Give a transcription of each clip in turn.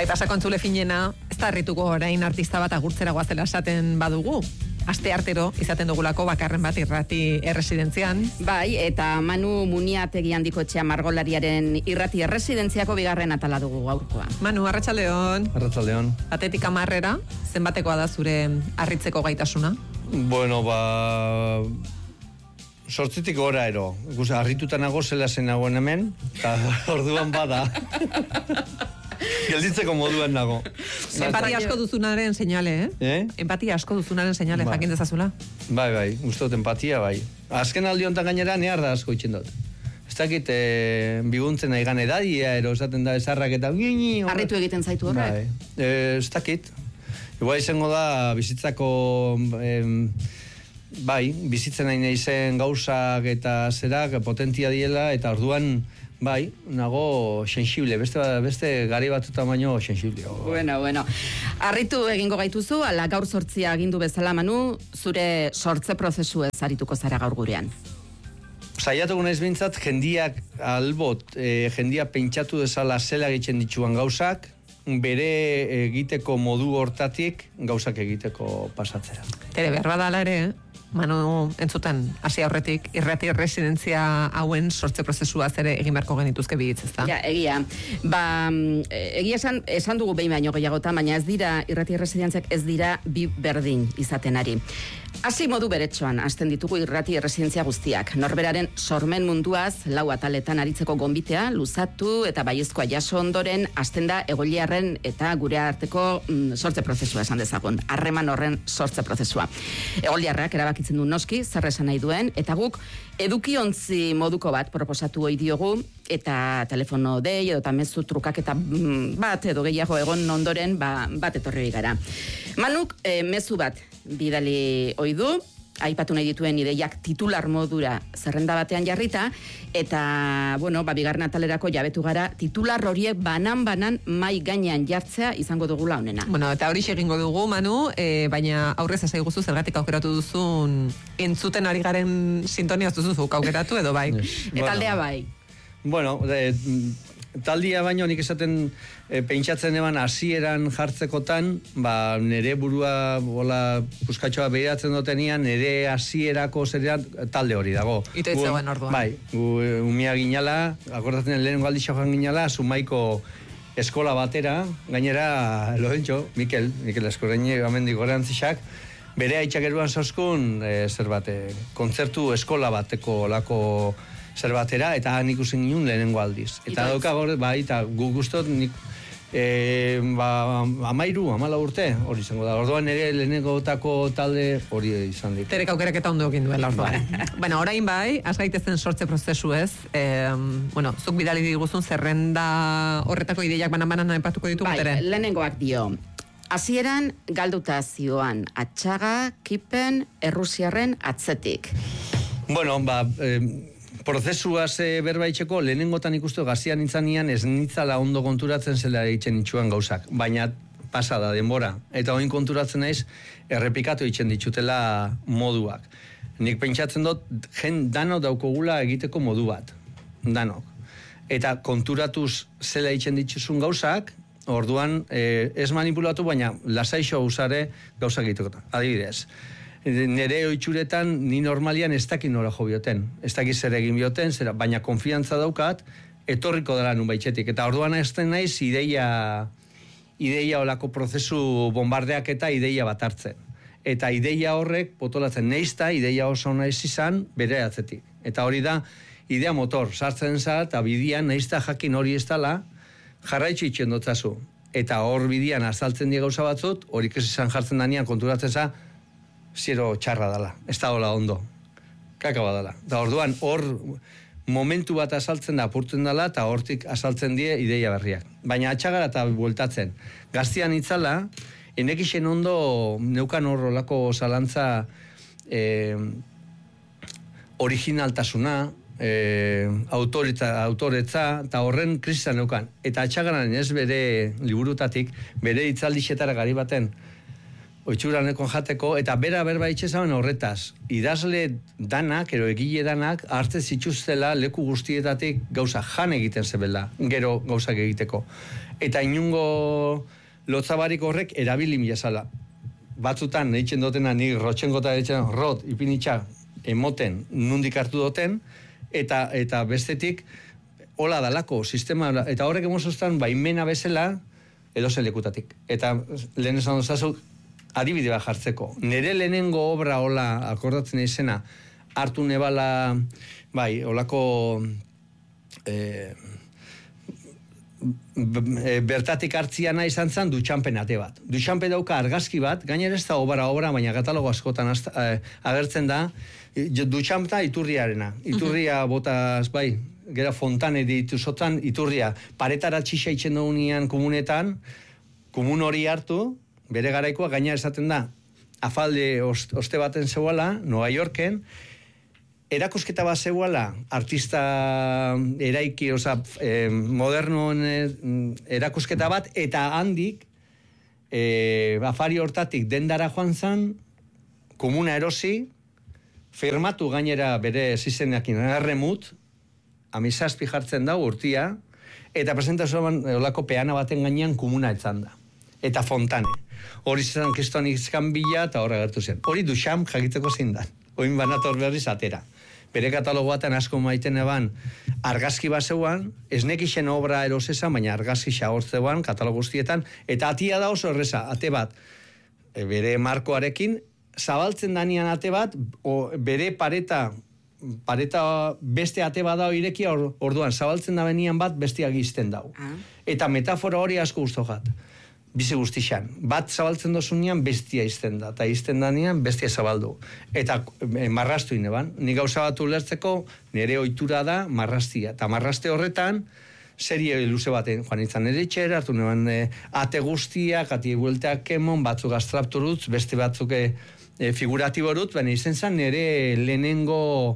Bai, pasakontzule finena, ez da harrituko orain artista bat agurtzera goazela esaten badugu. Aste artero izaten dugulako bakarren bat irrati erresidentzian. Bai, eta Manu Muniategi handiko etxea margolariaren irrati erresidentziako bigarren atala dugu gaurkoa. Manu, arratsaldeon. Arratsaldeon. Batetik 10 zenbatekoa da zure harritzeko gaitasuna? Bueno, 8 gora ero. Harrituta nago zela zen nagoen hemen, eta orduan bada. Gelditzeko moduan nago. Empatia asko duzunaren seinale, Empatia asko duzunaren seinale, jakin dezazula. Bai, uste dut empatia, bai. Azken aldi honetan gainera, nehar da asko itxen dut. Ez dakit, biguntzen nahi gane edadia, esaten da esarrak eta... Harritu egiten zaitu horrek? Ez dakit. Igual izango da, bizitzako... Bai, bizitzen nahi naizen gauzak eta zerak potentia diela, eta orduan... Bai, nago sensible, beste gari batuta baino sensible. Bueno. Arritu egingo gaituzu, ala gaur 8 agindu bezala, Manu, zure sortze prozesu ez arituko zara gaur gurean. Saiatuko naiz bintzat, jendiak albot, jendia pentsatu dezala zela egiten dituan gauzak, bere egiteko modu hortatik gauzak egiteko pasatzera. Tere, behar badala ere, Manu, entzuten, hasi aurretik, irrati residentzia hauen sortze prozesua ere egin beharko genituzke bihitz, ezta? Ja, egia. Egia esan dugu behin baino gehiagota, baina ez dira, irrati residentziak ez dira bi berdin izaten ari. Hasi modu beretsuan, hasten ditugu irrati residentzia guztiak. Norberaren sormen munduaz, 4 ataletan aritzeko gonbitea, luzatu eta baiezkoa jaso ondoren, hasten da egoiliarren eta gure arteko sortze prozesua esan dezagun. Harreman horren sortze prozesua. Egoiliarrak erabakitzen du noski, zer esan nahi duen, eta guk edukiontzi moduko bat proposatu ohi diogu, eta telefono dei edo mezu trukaketa bat edo gehiago egon ondoren bat etorri gara. Manuk mezu bat bidali ohi du, aipatu nahi dituen ideiak titular modura zerrenda batean jarrita, eta, bigarren atalerako jabetu gara, titular horiek banan mai gainean jartzea izango dugula honena. Eta hori egingo dugu, Manu, baina aurrez esai guzu zergatik aukeratu duzun entzuten ari garen sintonia ez duzu aukeratu edo bai? Eta aldea bai. Taldia baino nik esaten pentsatzen eban hasieran jartzekotan, nire burua puskatxoa behiratzen dutenian, nire hasierako zerean talde hori dago. Ito itzegoen orduan. Bai, umia ginala, akordatzen lehenengo aldixo joan ginala, Zumaiko eskola batera, gainera, Lorentxo, Mikel Eskorreine, amendik gorantzixak, bere haitxak eruan zauzkun, kontzertu eskola bateko lako zer batera, eta nik usen ginen lehenengo aldiz. Eta dauka gore, eta guk guztot nik 14 urte hori izango da. Orduan ere lehenengotako talde hori izan dik. Terek aukerak eta ondo egin duela orduan. Orain bai, az gaitezen sortze prozesu ez. Zuk bidali diguzun zerrenda horretako ideiak banan aipatuko ditugu ere. Bai, lehenengoak dio. Hasieran galduta zioan Atxaga, Kipen, Errusiarren atzetik. Prozesuaz berbaitzeko lehenengotan ikustu gazian nintzanean ez nintzala ondo konturatzen zela egiten itxuan gauzak, baina pasada denbora, eta oin konturatzen naiz errepikatu egiten ditutela moduak. Nik pentsatzen dut danok daukogula egiteko modu bat, danok. Eta konturatuz zela egiten dituzun gauzak, orduan ez manipulatu, baina lasaixo usare gauzak egiteko. Adibidez, nire oitxuretan ni normalian ez dakit nora jo bioten. Ez dakit zer egin bioten, baina konfiantza daukat, etorriko dela nun baitxetik. Eta orduan ezten naiz ideia olako prozesu bombardeak eta ideia bat hartzen. Eta ideia horrek potolatzen neizta, ideia oso naiz izan, bere atzetik. Eta hori da, idea motor, sartzen za, eta bidian neizta jakin hori ez dela, jarraitxu itxen dutzazu. Eta hor bidian azaltzen die gauza batzut, horik ez izan jartzen danean konturatzen za, zero txarra dela, ez da hola ondo, kakaba dela. Da orduan hor momentu bat azaltzen da, apurtzen dela, eta hortik azaltzen die ideia berriak. Baina atxagara eta bueltatzen. Gaztian itzala, enekixen ondo neukan horrolako zalantza originaltasuna, autoretza, eta horren krisian neukan. Eta atxagaran ez bere liburutatik, bere itzaldixetara gari baten, oitxuraneko jateko, eta berba itxezaben horretaz. Idazle danak, ero egile danak, hartze zituztela leku guztietatik gauza jan egiten zebela, gero gauzak egiteko. Eta inungo lotzabarik horrek erabili milazala. Batzutan, eitzen dutena, nik rotxengota eitzen, ipinitxa, emoten, nundik hartu duten, eta bestetik, hola dalako, sistema, eta horrek emozostan, baimena bezala, edozen lekutatik. Eta lehen esan dozazu, adibide bat jartzeko. Nere lehenengo obra hola akordatzen izena, hartu nebala, holako bertatik hartziana izan zen Duchampen ate bat. Duchampen dauka argazki bat, gainera ez da obra, baina katalogo askotan agertzen da, Duchampa iturriarena. Iturria botaz, gera fontane dituzotan, iturria paretara txixa itxen dugunean komunetan, komun hori hartu, bere garaikoa gaina esaten da, afalde oste baten zeuala, Nueva Yorken, erakusketa bat zeuala, artista eraiki, modernoen erakusketa bat, eta handik, afari hortatik dendara joan zan, komuna erosi, firmatu gainera bere zizenekin erremut, amizazpi jartzen da urtia, eta presentazioan olako peana baten gainean komuna etzan da. Eta fontane. Hori zen kistuan izkan bila eta horre gertu zen. Hori Duchamp jakiteko zindan. Oin banator berriz atera. Bere katalogoaten asko maiten eban argazki bat zeuan, ez nekixen obra erosezan, baina argazki xagortzeuan katalogo guztietan, eta atia da oso erreza, ate bat, bere markoarekin, zabaltzen danian ate bat, bere pareta beste ate bat dao irekia orduan, zabaltzen da benian bat bestia gizten dau. Eta metafora hori asko guztu jat. Bizi guztixan. Bat zabaltzen dozunean bestia izten da. Eta izten danean bestia zabaldu. Eta marrastu ineban. Ni gauza bat ulertzeko nire ohitura da marrastia. Eta marraste horretan serie luze baten joan izan ere itxera, hartu neban ate guztiak, ati buelteak kemon, batzuk astrapturutz, beste batzuk figuratiborut, baina izen zan nire lehenengo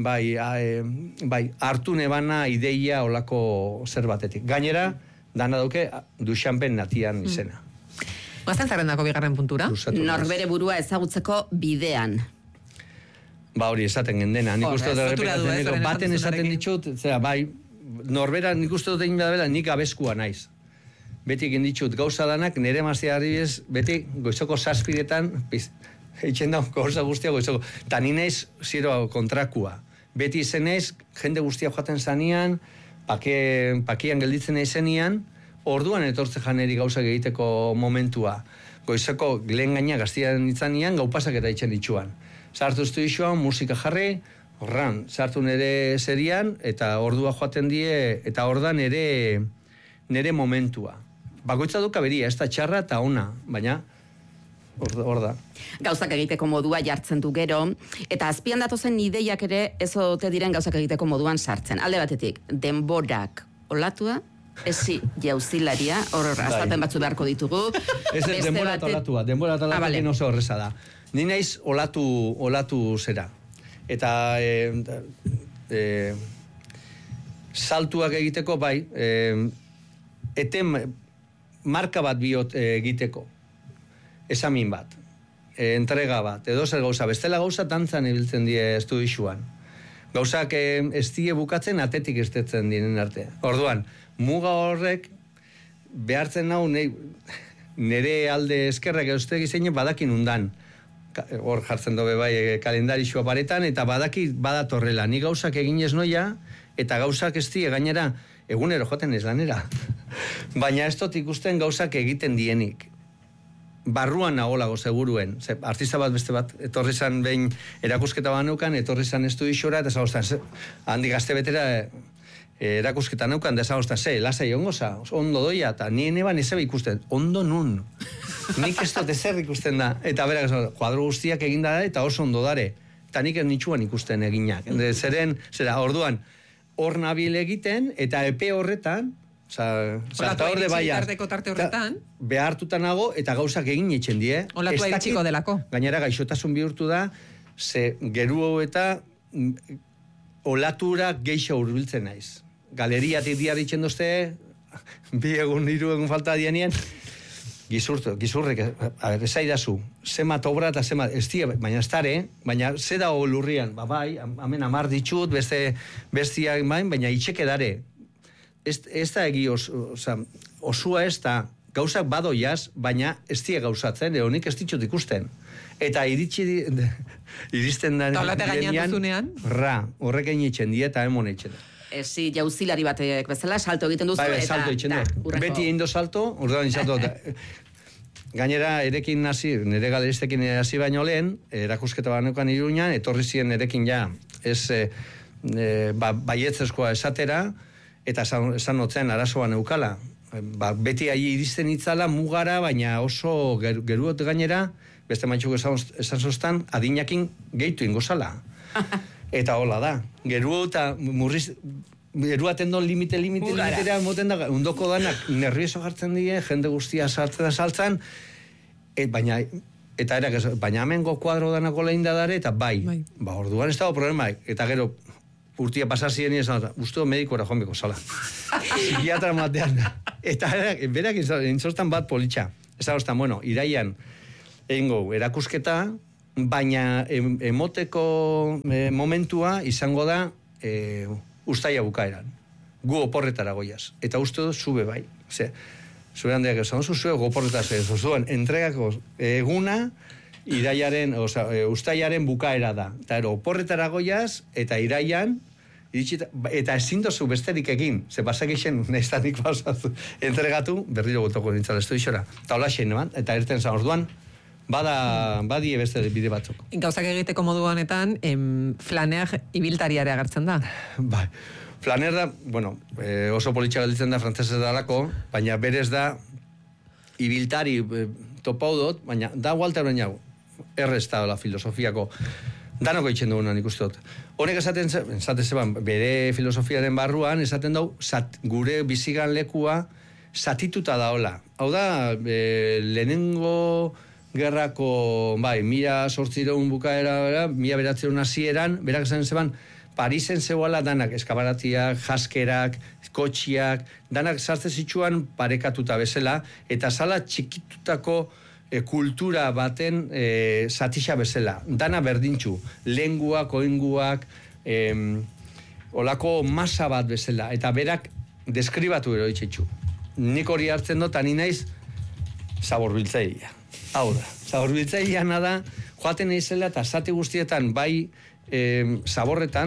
hartu nebana ideia olako zer batetik. Gainera, dana dauke Duchampen natian izena. Guazten zerrendako bigarren puntura? Norbere burua ezagutzeko bidean. Hori esaten gendena. Nik uste dut baten esaten ditut, norbera nik uste dut egin badabela, nik abeskua naiz. Beti egin ditut gauza danak, nire mazia harribez, beti goizoko zazpiretan, eitzen da gauza guztia goizoko. Ta ni naiz zero kontrakua. Beti izen naiz, jende guztia joaten zanean, pakian gelditzen izenian, orduan etortze janeri gauzak egiteko momentua. Goizeko lehen gaina gaztian itzanian, gaupasak eta itxen ditxuan. Sartu iztu dixuan, musika jarri, horran, sartu nire serian, eta ordua joaten die, eta ordan nire momentua. Bakoitza duka beria, ez da txarra eta ona, baina hor da. Gauzak egiteko modua jartzen du gero, eta azpian datozen ideiak ere ez ote diren gauzak egiteko moduan sartzen. Alde batetik, denborak olatua, ezi jauzilaria, hor azalpen batzu beharko ditugu. Ez denbora eta olatua, denbora eta olatua oso horreza da. Ni naiz olatu zera. Eta saltuak egiteko eten marka bat biot egiteko. Esamin bat, entrega bat, edo zer gauza, bestela gauza dantzan ibiltzen die estudixuan. Gauzak ez die bukatzen, atetik estetzen diren arte. Orduan, muga horrek behartzen nau nire alde eskerrak eustek izeinen badakin undan. Hor jartzen dobe kalendarixua paretan, eta badatorrela. Ni gauzak eginez noia, eta gauzak ez die gainera, egunero joten ez lanera. Baina ez dut ikusten gauzak egiten dienik. Barruan nagolago seguruen. Artista bat beste bat, etorri zan behin erakusketa banukan, etorri zan estudixora, eta zagoztan, handi gazte betera erakusketa naukan, da zagoztan, lasai ongoza, ondo doia, eta nien eban ezebe ikusten, ondo nun. Nik ez dut ezer ikusten da. Eta berak, kuadro guztiak eginda da, eta oso ondo dare. Eta nik ez nitsuan ikusten eginak. Orduan, hor nabil egiten, eta epe horretan, Olatu tarte horretan behartuta nago eta gauzak egin etxen die. Olatu aitxiko delako. Gainera gaixotasun bihurtu da, geru eta olatura geixa hurbiltzen naiz. Galeriatik diaritzen dozte, 2 egun, 3 egun falta dienien, gizurrek, ezaidazu, zemat obra eta zemat, ez dira, baina ez dara, baina ze dago lurrian, bai, hemen 10 ditut, bestiak bain, baina itxeke dare. Ez da egi osua ez da, gauzak badoiaz, baina ez dira gauzatzen, honik ez ditut ikusten. Eta iristen da... Taulate gainean duzunean? Horrek egin die eta emon eitzen. Ezi, jauzilari batek bezala, salto egiten duzu, eta... salto eitzen du. Beti egin salto, orduan izatu. Gainera, erekin hasi, nire galeristekin hasi baino lehen, erakusketa banekoan Iruñan, etorri ziren erekin ja, baietzezkoa esatera, eta esan notzen arazoan eukala. Beti ahi iristen itzala mugara, baina oso geruot gainera, beste maitxuk esan zoztan, adinakin gehitu ingozala. Eta hola da. Geruota murriz... Geruaten don limitera moten da, undoko danak nervioso jartzen die, jende guztia saltzen, baina hemengo kuadro danako lehin da dare, eta bai. Orduan ez dago problema, eta gero urtia pasazien esan, uste medikora joan beko zala. Psikiatra matean. Eta berak intzostan bat politxa. Ez hau bueno, iraian egingo erakusketa, baina emoteko momentua izango da ustaia bukaeran. Gu oporretara goiaz. Eta uste dut zube bai. Zure handeak esan zuen oporretara zuen entregako eguna iraiaren, ustaiaren bukaera da. Eta oporretara goiaz, eta iraian, eta ezin dozu besterik egin, ze basak isen nahiztanik pausatu entregatu, berriro gotoko nintzala, ez du isora. Eta hola xein, eta erten zan orduan, badie beste bide batzuk. Gauzak egiteko modu honetan, flaner ibiltariare agertzen da? Bai, flaner da, bueno, oso politxa galditzen da frantzesez dalako, baina berez da ibiltari topau dut, baina da Walter Beñau, errez da la filosofiako, danoko itxen dugunan ikuste dut. Honek esaten zeban, bere filosofiaren barruan, esaten dau, gure bizigan lekua zatituta daola. Hau da, lehenengo gerrako, bai, 1800 bukaera, 1900 hasieran, berak esan zeban, Parisen zeuala danak, eskabaratiak, jaskerak, kotxiak, danak sartze zitsuan parekatuta bezala, eta zala txikitutako kultura baten zatixa bezala. Dana berdintxu, lenguak, oinguak, olako masa bat bezala, eta berak deskribatu eroitxetxu. Nik hori hartzen dut, ani naiz, zaborbiltzailea. Hau da, zaborbiltzailea nada, joaten eizela eta zati guztietan bai zaborretan,